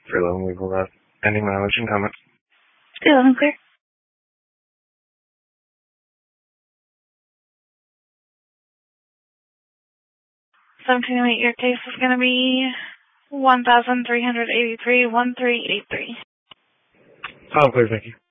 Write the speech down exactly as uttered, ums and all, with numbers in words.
three eleven legal route. Any mileage and comments? three eleven clear. seventeen oh eight, your case is going to be one thousand three hundred eighty-three, one three eight three. Oh, clear, thank you.